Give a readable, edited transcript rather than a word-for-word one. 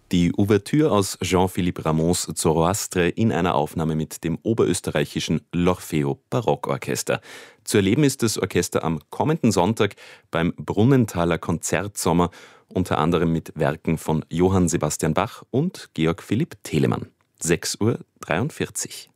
Die Ouvertüre aus Jean-Philippe Rameaus Zoroastre in einer Aufnahme mit dem oberösterreichischen L'Orfeo Barockorchester. Zu erleben ist das Orchester am kommenden Sonntag beim Brunnenthaler Konzertsommer, unter anderem mit Werken von Johann Sebastian Bach und Georg Philipp Telemann. 6:43 Uhr.